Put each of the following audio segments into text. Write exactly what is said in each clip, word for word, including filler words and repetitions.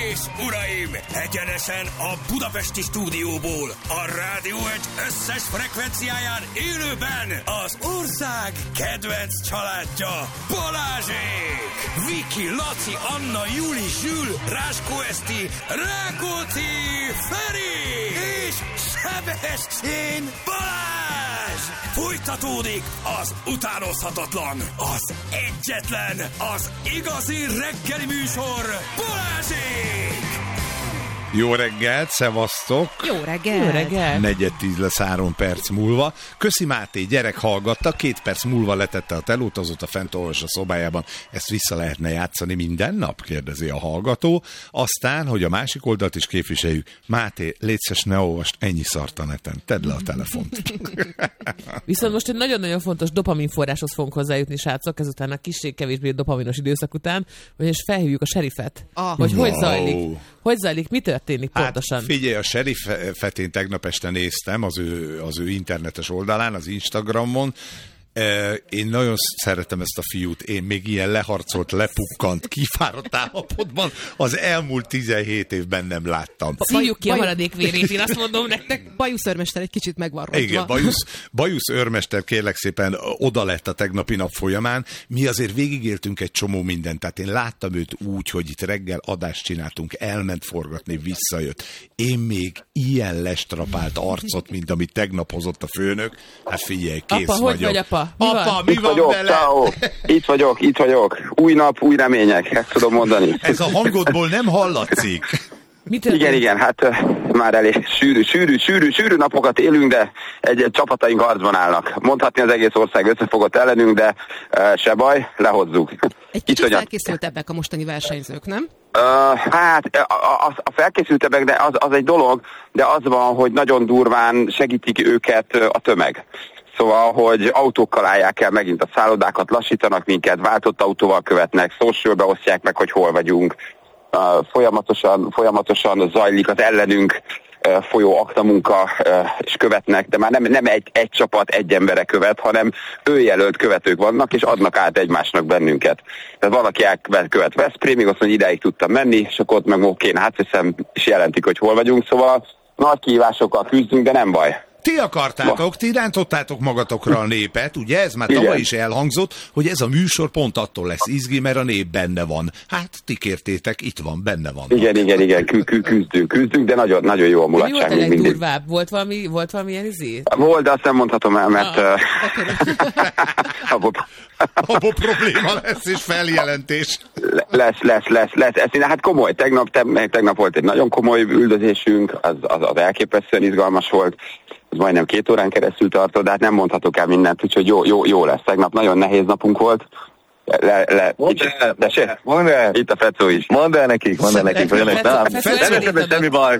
és uraim, egyenesen a budapesti stúdióból, a Rádió egy összes frekvenciáján élőben az ország kedvenc családja, Balázsék! Viki, Laci, Anna, Juli, Zsül, Ráskó Eszti, Rákóczi, Feri és Sebestyén Balázs! Folytatódik az utánozhatatlan, az egyetlen, az igazi reggeli műsor, Balázsék! Jó reggelt, szevasztok! Jó reggelt! Jó reggelt! Negyed tíz lesz három perc múlva. Köszi Máté, gyerek hallgatta, két perc múlva letette a telót, azóta fent olvas a szobájában. Ezt vissza lehetne játszani minden nap? Kérdezi a hallgató. Aztán, hogy a másik oldalt is képviseljük. Máté, légy szíves, ne olvast ennyi szart a neten. Tedd le a telefont. Viszont most egy nagyon-nagyon fontos dopaminforráshoz fogunk hozzájutni, srácok, ezután a kissé-kevésbé dopaminos időszak után, és felhívjuk a serifet, ah. hogy wow. hogy zajlik. Hogy zajlik, mi történik hát, pontosan? Figyelj, a serifet én tegnap este néztem az ő, az ő internetes oldalán, az Instagramon. Én nagyon szeretem ezt a fiút, én még ilyen leharcolt, lepukkant, kifáradt állapotban az elmúlt tizenhét évben nem láttam. Szívjuk ki a maradék vérét, én azt mondom nektek. Bajusz őrmester egy kicsit megvarrodva. Igen, Bajusz, Bajusz őrmester kérlek szépen oda lett a tegnapi nap folyamán. Mi azért végigéltünk egy csomó mindent, tehát én láttam őt úgy, hogy itt reggel adást csináltunk, elment forgatni, visszajött. Én még ilyen lestrapált arcot, mint amit tegnap hozott a főnök. Hát figyelj, kész apa, vagyok. Hogy vagy, apa? Mi apa, van? mi itt van vagyok, vele? Ciao. Itt vagyok, itt vagyok. Új nap, új remények, ezt tudom mondani. Ez a hangodból nem hallatszik. Igen, igen, hát uh, már elég sűrű, sűrű, sűrű, sűrű napokat élünk, de egy, egy csapataink harcban állnak. Mondhatni az egész ország összefogott ellenünk, de uh, se baj, lehozzuk. Egy kicsit felkészültebbek a mostani versenyzők, nem? Uh, hát a, a, a felkészültebbek, de az, az egy dolog, de az van, hogy nagyon durván segítik őket a tömeg. Szóval, hogy autókkal állják el megint a szállodákat, lassítanak minket, váltott autóval követnek, socialbe osztják meg, hogy hol vagyunk. Uh, folyamatosan, folyamatosan zajlik az ellenünk uh, folyó aktamunka, uh, és követnek, de már nem, nem egy, egy csapat, egy embere követ, hanem önjelölt követők vannak, és adnak át egymásnak bennünket. Tehát valaki elkövet Veszprémig, azt mondja, ideig tudtam menni, és akkor ott meg oké, hát hiszem, és jelentik, hogy hol vagyunk, szóval nagy kihívásokkal küzdünk, de nem baj. Ti akartátok, ti rántottátok magatokra a népet, ugye ez már tavaly is elhangzott, hogy ez a műsor pont attól lesz izgi, mert a nép benne van. Hát ti kértétek, itt van, benne van. Igen, igen, igen, kü- kü- küzdünk, küzdünk, de nagyon, nagyon jó a mulatság. Mi volt a legdurvább? Volt valami, volt valami ilyen izé? Volt, de azt nem mondhatom el, mert... Ah, uh, abból... abból probléma lesz, és feljelentés. Lesz, lesz, lesz, lesz. Ez, hát komoly, tegnap, tegnap volt egy nagyon komoly üldözésünk, az, az, az elképesztően izgalmas volt. Ez majdnem két órán keresztül tartott, de hát nem mondhatok el mindent, úgyhogy jó, jó, jó lesz. Tegnap nagyon nehéz napunk volt. Le, le, Mondd el, de se, mondd el. Itt a Fecó is. Mondd el nekik, mondd el nekik, hogy ennek nem. Semmi baj.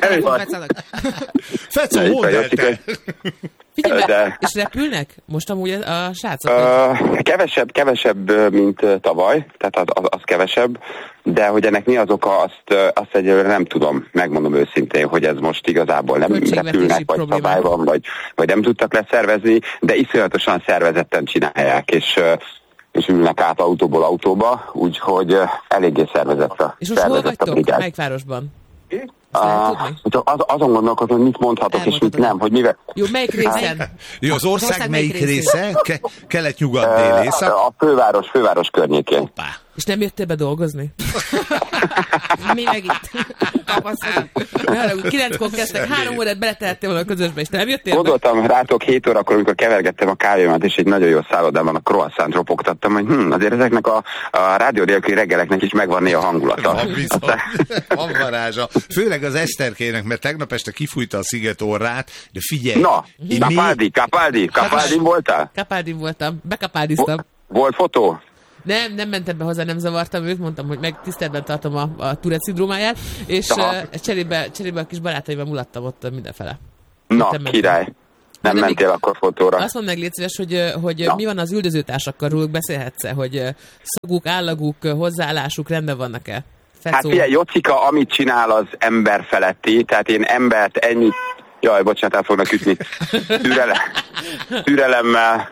Fecó, mondd el te. Figyelj, De- és repülnek most amúgy a srácok? Uh, kevesebb, kevesebb, mint uh, tavaly, tehát az, az, az kevesebb, de hogy ennek mi az oka, azt, uh, azt egyelőre nem tudom, megmondom őszintén, hogy ez most igazából nem repülnek, vagy problémák. szabály van, vagy, vagy nem tudtak leszervezni, de iszonyatosan szervezetten csinálják, és, uh, és ülnek át autóból autóba, úgyhogy uh, eléggé szervezett a És most hol szervezett a vagytok? brigád. Melyik városban? Uh, az, azon gondolkodom, hogy mit mondhatok, és mit nem, hogy mivel... Jó, melyik részen? Jó, az ország, ország melyik melyik része? Ke- kelet, nyugat, dél, észak? A főváros, főváros környékén. Hoppá. És nem jöttél be dolgozni? Mi meg itt? Kapaszkodunk. Kilenckor kezdtek, három órát beletehettél volna a közösbe, és nem jöttél be? Gondoltam rátok hét órakor, amikor kevergettem a kávémat, és egy nagyon jó szállodában a croissant ropogtattam, hogy hm, azért ezeknek a, a rádió nélküli reggeleknek is megvan néha hangulata. Van bizony. Van varázsa. Főleg az Eszterkének, mert tegnap este kifújta a sziget orrát, de figyelj. Na, én Capaldi, még... Capaldi, Capaldin voltál? Kapáldin voltam, bekapáldiztam. Volt fotó? Nem, nem mentem be hozzá, nem zavartam őt, mondtam, hogy meg tiszteletben tartom a, a Tourette szindrómáját, és uh, cserébe, cserébe a kis barátaimmal mulattam ott mindenfele. Na, Mentem, király. mentem. Nem de mentél még... akkor fotóra. Azt mondd meg, légy szíves, hogy, hogy mi van az üldözőtársakkal, róluk beszélhetsz-e, hogy szaguk, állaguk, hozzáállásuk rendben vannak-e? Fecó. Hát figyelj, Jocika, amit csinál, az ember feletti, tehát én embert ennyi... Jaj, bocsánat, el fognak ütni. Türele... Türelemmel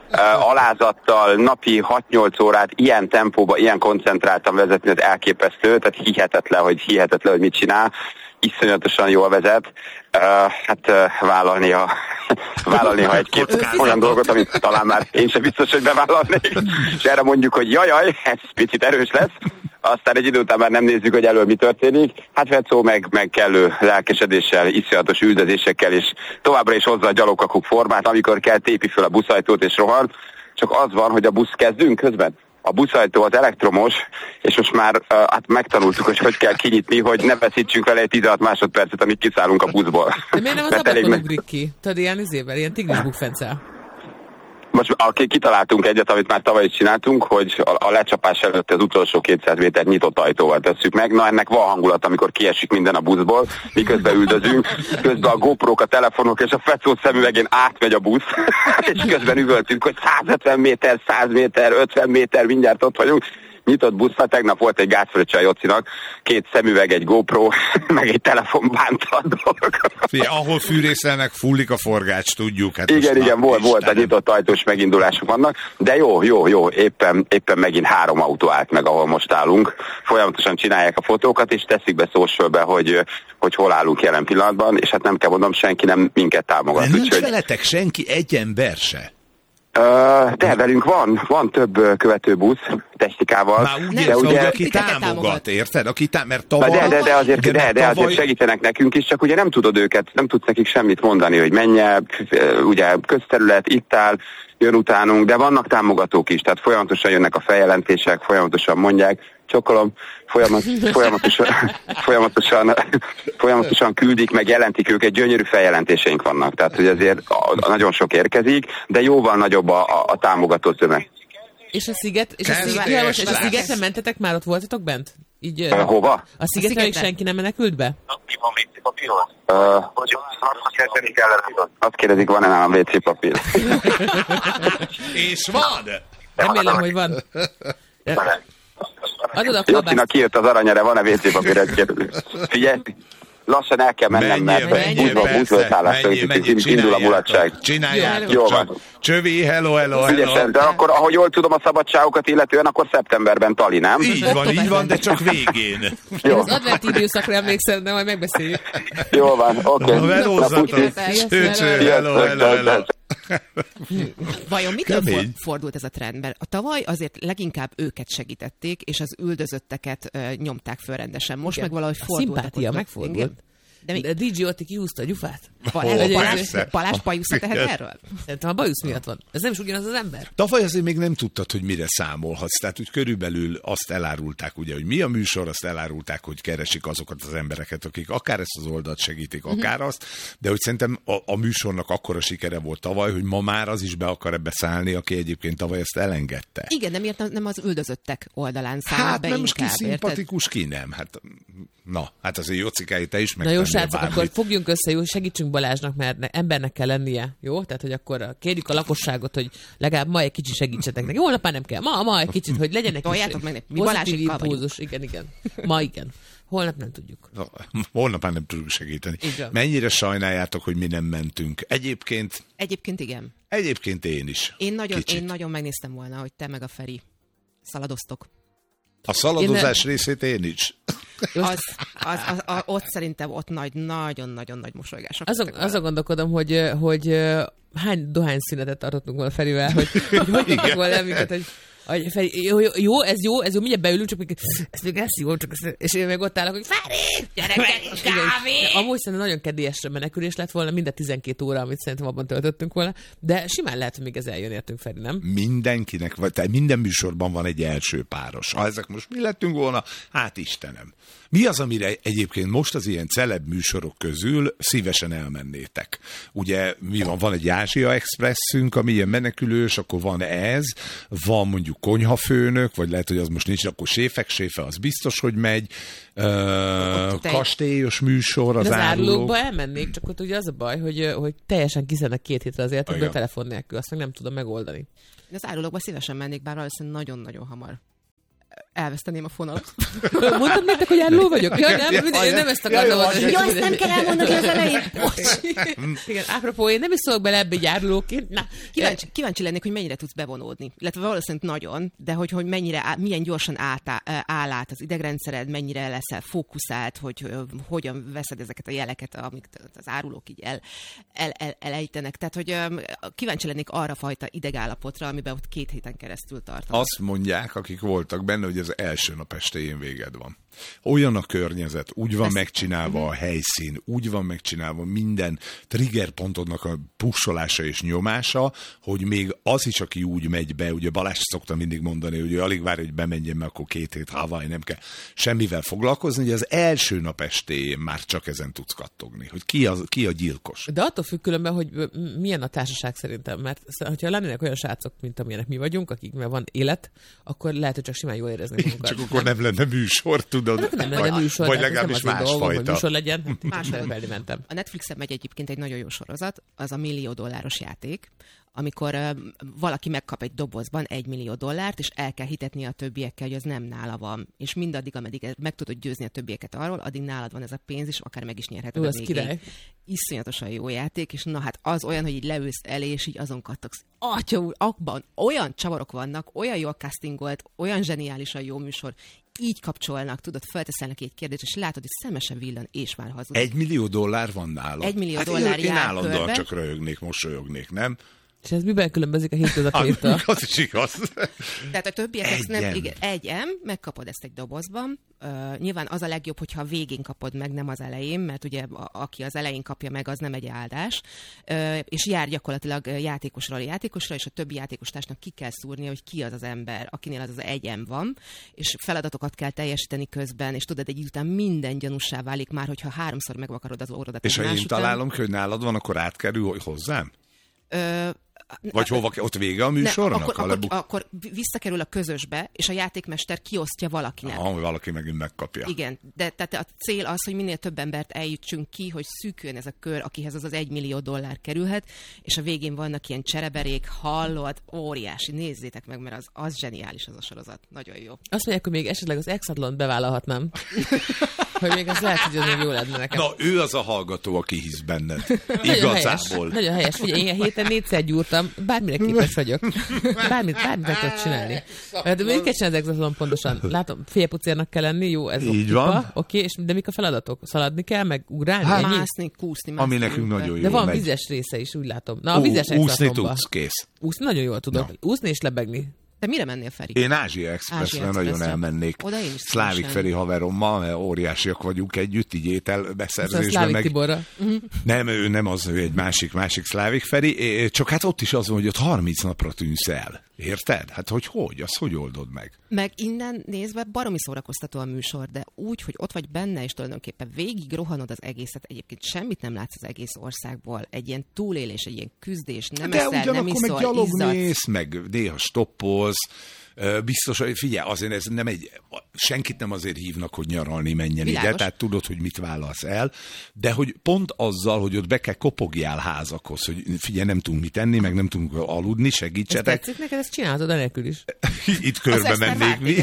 alázattal napi hat-nyolc órát ilyen tempóba, ilyen koncentráltan vezetni, ez elképesztő, tehát hihetetlen, hogy hihetetlen, hogy mit csinál. Iszonyatosan jól vezet. Uh, hát uh, vállalni, a, vállalni ha egy-két olyan dolgot, amit talán már én sem biztos, hogy bevállalnék. És erre mondjuk, hogy jajaj, ez picit erős lesz. Aztán egy idő után már nem nézzük, hogy elől mi történik. Hát Vecó meg, meg kellő lelkesedéssel, iszonyatos üldözésekkel, és továbbra is hozza a gyalogkakuk formát, amikor kell tépi föl a buszajtót és rohan. Csak az van, hogy a busz kezdünk közben. A buszajtó az elektromos, és most már uh, hát megtanultuk, hogy hogy kell kinyitni, hogy ne veszítsünk vele egy tizenhat másodpercet, amíg kiszállunk a buszból. De miért nem az ablakon ugrik ki? Tudod, ilyen izével, ilyen tigris bukfencel. Most kitaláltunk egyet, amit már tavaly is csináltunk, hogy a, a lecsapás előtt az utolsó kétszáz méter nyitott ajtóval tesszük meg. Na, ennek van hangulat, amikor kiesik minden a buszból, miközben üldözünk, közben a GoPro-k, a telefonok és a Fecó szemüvegén átmegy a busz, és közben üvöltünk, hogy száz ötven méter, száz méter, ötven méter, mindjárt ott vagyunk. Nyitott buszra, tegnap volt egy gátfröccse a Jocinak, két szemüveg, egy GoPro, meg egy telefon bánta a dolgokat. Figyelj, ahol fűrészelnek, fullik a forgács, tudjuk. Hát igen, igen, volt, volt egy nyitott ajtós megindulások vannak, de jó, jó, jó, éppen, éppen megint három autó állt meg, ahol most állunk. Folyamatosan csinálják a fotókat, és teszik be socialbe, hogy, hogy hol állunk jelen pillanatban, és hát nem kell mondom, senki nem minket támogat. De nincs úgyhogy... veletek senki, egy ember se? Uh, de velünk van, van több követőbusz technikával. Már úgy de ugye, aki támogat, támogat, érted? Aki tám- mert tavaly, de, de, de, azért, de, de, de tavaly... azért segítenek nekünk is, csak ugye nem tudod őket, nem tudsz nekik semmit mondani, hogy menj el, ugye közterület, itt áll, jön utánunk, de vannak támogatók is, tehát folyamatosan jönnek a feljelentések, folyamatosan mondják, csokolom, folyamat, folyamatosan, folyamatosan, folyamatosan küldik, meg jelentik őket, gyönyörű feljelentéseink vannak, tehát hogy azért a, a nagyon sok érkezik, de jóval nagyobb a, a, a támogató tömeg. És a sziget, és a, sziget, ja, most, és a szigetre mentetek már, ott voltatok bent? Így, uh, hova? A szigetre még senki nem menekült be? Mi van vé cé papíron? Uh, hogy azt kérdezik ellen, azt kérdezik, van-e nálam vé cé papír? És van! Remélem, hogy van. Adod a Jocinak kijött az aranyere, van-e vé cé papír? Figyelj! Lassan el kell mennem, mert buszvöltállásra indul a mulatság. Csináljátok jó, csak. Csövi, hello, hello, hello. Ügyesen, de akkor, ahogy jól tudom a szabadságokat illetően, akkor szeptemberben Tali, nem? Így van, így van, de csak végén. Én az adventi időszakra emlékszem, de majd megbeszéljük. Jó van, oké. Okay. Velózzatok. Cső, cső, hello, hello, hello. Vajon mitől fordult ez a trend? Mert a tavaly azért leginkább őket segítették, és az üldözötteket uh, nyomták föl rendesen. Most igen. Meg valahogy fordult. A szimpátia megfordult. De, mi... de dé dzsé Otti kihúzta a gyufát. Balázs bajusza tehet erről? Szerintem a bajusz miatt van. Ez nem is ugyanaz az ember. Tavaly azért még nem tudtad, hogy mire számolhatsz. Tehát úgy körülbelül azt elárulták, ugye, hogy mi a műsor, azt elárulták, hogy keresik azokat az embereket, akik akár ezt az oldalt segítik, akár uh-huh. azt, de hogy szerintem a, a műsornak akkora sikere volt tavaly, hogy ma már az is be akar ebbe szállni, aki egyébként tavaly ezt elengedte. Igen, de miért nem az üldözöttek oldalán száll hát, be nem inkább, most ki szimpatikus, ki nem. Hát, na, hát azért Jocikáj, te is megtennél. Na jó, srácok, akkor fogjunk össze, jó, segítsünk Balázsnak, mert embernek kell lennie, jó? Tehát, hogy akkor kérjük a lakosságot, hogy legalább ma egy kicsit segítsetek neki. Holnap már nem kell, ma, ma egy kicsit, hogy legyen egy kicsit pozitív impulzus. Igen, igen. Ma igen. Holnap nem tudjuk. No, holnap már nem tudjuk segíteni. Igen. Mennyire sajnáljátok, hogy mi nem mentünk? Egyébként... Egyébként igen. Egyébként én is. Én nagyon, én nagyon megnéztem volna, hogy te meg a Feri szaladoztok. A szaladozás én részét én is. Az, az, az, az, ott szerintem ott nagy, nagyon-nagyon nagy mosolygások. Azon, azon gondolkodom, hogy, hogy hány dohányszünetet tartottunk volna Ferivel, hogy hogy, hogy tudtuk volna minket, hogy Feri, jó, jó, jó, ez jó, ez jó, mindjárt beülünk, csak még, ezt még elszívom, csak ezt, és én meg ott állok, hogy Feri, gyerekek, kávé! Amúgy szerintem nagyon kedélyes menekülés lett volna, minden tizenkét óra, amit szerintem abban töltöttünk volna, de simán lehet, hogy még ez eljön értünk, Feri, nem? Mindenkinek, vagy tehát minden műsorban van egy első páros. Ha ezek most mi lettünk volna, hát Istenem. Mi az, amire egyébként most az ilyen celeb műsorok közül szívesen elmennétek? Ugye mi van? Van egy Ázsia Expresszünk, ami ilyen menekülős, akkor van ez, van mondjuk konyhafőnök, vagy lehet, hogy az most nincs, akkor séfek, séfe, az biztos, hogy megy. Uh, kastélyos műsor, az, az árulókba elmennék, csak ott ugye az a baj, hogy, hogy teljesen kiszednek két hétre az életükből telefon nélkül, azt meg nem tudom megoldani. Az árulókba szívesen mennék, bár valószínűleg nagyon-nagyon hamar elveszteném a fonalat. Mondtam nektek, hogy járló vagyok? Ja, nem, én nem ezt akartam. Ja, ezt nem kell elmondani az elején. Igen, apropó, én nem is szólok bele ebbe járlóként. Na, kíváncsi, kíváncsi lennék, hogy mennyire tudsz bevonódni. Illetve valószínűleg nagyon, de hogy, hogy mennyire, milyen gyorsan át, áll át az idegrendszered, mennyire leszel fókuszált, hogy hogyan veszed ezeket a jeleket, amik az árulók így el, el, el, elejtenek. Tehát, hogy kíváncsi lennék arra fajta idegállapotra, amiben ott két héten keresztül tartanak. Azt mondják, akik voltak benne, hogy az első nap estéjén véged van. Olyan a környezet, úgy van Ezt... megcsinálva a helyszín, úgy van megcsinálva minden triggerpontodnak a pussolása és nyomása, hogy még az is, aki úgy megy be, ugye Balázs szokta mindig mondani, hogy ő alig várja, hogy bemenjen, mert akkor két hét Hawaii, nem kell semmivel foglalkozni, hogy az első nap estéjén már csak ezen tudsz kattogni, hogy ki a, ki a gyilkos. De attól függ különben, hogy milyen a társaság szerintem, mert ha lennének olyan srácok, mint amilyenek mi vagyunk, akiknek van élet, akkor lehet, hogy csak simán jól érezni magunkat. Csak akkor nem lenne műsor, tudod? Hát nem lenne műsor, vagy legalábbis másfajta. Műsor legyen, másfelé mentem. A Netflixen megy egyébként egy nagyon jó sorozat, az a millió dolláros játék, amikor uh, valaki megkap egy dobozban egy millió dollárt, és el kell hitetni a többiekkel, hogy az nem nála van. És mindaddig, ameddig meg tudod győzni a többieket arról, addig nálad van ez a pénz, és akár meg is nyerheted a végén. Iszonyatosan jó játék, és na hát az olyan, hogy így leülsz elé, és így azon kattogsz. Atya úr, abban olyan csavarok vannak, olyan jó a castingolt, olyan zseniálisan jó műsor, így kapcsolnak, tudod, felteszel neki egy kérdést, és látod, hogy szemesen villan, és már hazudik. Egy millió dollár van nála. Egy millió hát dollár én, én állandóan körbe. csak röhögnék, mosolyognék, nem? És ez miben különbözik a hétköznapjaitól? Az is igaz. Tehát a többiek nem, igen, egy M, megkapod ezt egy dobozban. Uh, nyilván az a legjobb, hogyha a végén kapod meg, nem az elején, mert ugye a, aki az elején kapja meg, az nem egy áldás. Uh, és jár gyakorlatilag játékosról játékosra, és a többi játékostársnak ki kell szúrnia, hogy ki az az ember, akinél az az egy M van, és feladatokat kell teljesíteni közben, és tudod, egy idő után minden gyanússá válik már, hogyha háromszor megvakarod az orrodat. És ha én találom, hogy nálad van, akkor átkerül hozzám? Uh, Vagy hova, ott vége a műsornak? Ne, akkor, akkor, akkor visszakerül a közösbe, és a játékmester kiosztja valakinek. Aha, valaki megint megkapja. Igen, de tehát a cél az, hogy minél több embert eljutsunk ki, hogy szűküljön ez a kör, akihez az az egy millió dollár kerülhet, és a végén vannak ilyen csereberék, hallod, óriási, nézzétek meg, mert az, az zseniális az a sorozat. Nagyon jó. Azt mondják, hogy még esetleg az Exatlont bevállalhatnám. Hogy még az lehet, hogy az még jó lenne nekem. Na, ő az a hallgató, aki hisz benned. Nagyon Igazából. Helyes, nagyon helyes. Figyelj, én héten négyszer gyúrtam, bármire képes vagyok. Bármit, bármit meg tudok csinálni. De mit kell csinálni az Exatlon pontosan? Látom, félpucérnak kell lenni, jó, ez így van. Oké, és de mik a feladatok? Szaladni kell, meg ugrálni? Hát, mászni, kúszni, mászni. Ami nekünk nagyon jó. De van megy. vizes része is, úgy látom. Na, a vizes Exatlonban. Úszni tudsz, kész. Úszni nagyon jól tudok. No. Úszni és lebegni. De mire mennél, Feri? Én Ázsia Expressre nagyon elmennék. Szlávik Feri haverommal, mert óriásiak vagyunk együtt, így ételbeszerzésben. Szlávik meg... Tiborra. Nem, ő nem az, ő egy másik, másik Szlávik Feri, csak hát ott is az van, hogy ott harminc napra tűnsz el. Érted? Hát hogy hogy? Azt hogy oldod meg? Meg innen nézve baromi szórakoztató a műsor, de úgy, hogy ott vagy benne, és tulajdonképpen végig rohanod az egészet, egyébként semmit nem látsz az egész országból. Egy ilyen túlélés, egy ilyen küzdés, nem de eszel, nem iszol, meg gyalog izzadsz. mész, meg néha stoppolsz. Biztos, hogy figyelj, azért ez nem egy, senkit nem azért hívnak, hogy nyaralni menjen Világos. ide, tehát tudod, hogy mit válasz el, de hogy pont azzal, hogy ott be kell kopogjál házakhoz, hogy figyelj, nem tudunk mit enni, meg nem tudunk aludni, segítsetek. Ez tetszik neked, ezt csinálhatod enélkül is. Itt körbe mennék mi.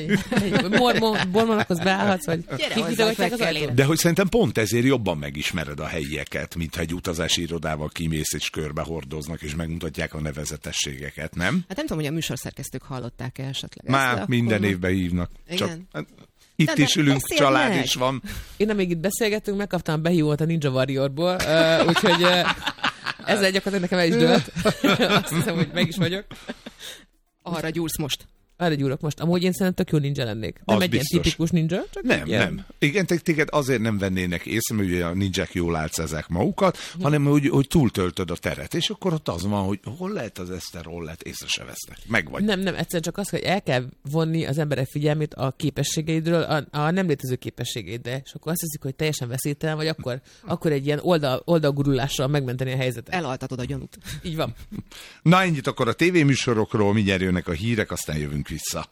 Mormonokhoz beállhatsz, vagy kikitagatják az ajtót. De hogy szerintem pont ezért jobban megismered a helyieket, mintha egy utazási irodával kimész és körbe hordoznak, és megmutatják a nevezetességeket, nem? Hát nem tudom, hogy a műsorszerkesztők hallották el esetleg. Már ezt, minden akkor... évben hívnak. Igen. Csak, hát, itt de is ülünk, család meg. is van. Én nem még itt beszélgettünk, megkaptam a behívót a Ninja Warriorból, uh, úgyhogy uh, ezzel gyakorlatilag nekem el is dőlt. Azt hiszem, hogy meg is vagyok. Arra gyúrsz most. Arra gyúrok most. Amúgy én szerintem tök jó ninja lennék. Nem az egy biztos. ilyen tipikus ninja, csak Nem, ilyen. nem. Igen, téged azért nem vennének észre, mert ugye a ninják jól álcázák magukat, hm. hanem hogy, hogy túltöltöd a teret, és akkor ott az van, hogy hol lehet az Eszter, hol lehet, észre se vesznek. Meg vagy. Nem, nem, egyszerűen csak az, hogy el kell vonni az emberek figyelmét a képességeidről, a, a nem létező képességeidre, és akkor azt hiszik, hogy teljesen veszélytelen vagy, akkor, akkor egy ilyen oldal, oldalgurulással megmenteni a helyzetet. Elaltatod a gyanút. Így van. Na ennyit akkor a tévéműsorokról, mindjárt jönnek a hírek, aztán jövünk vissza.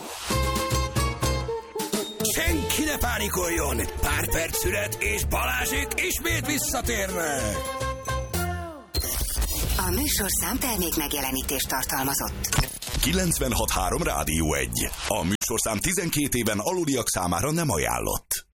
Senki ne pánikoljon! Pár perc szület, és Balázsék ismét visszatérnek! A műsorszám termék megjelenítést tartalmazott. kilencvenhat három Rádió egy. A műsorszám tizenkét éven aluliak számára nem ajánlott.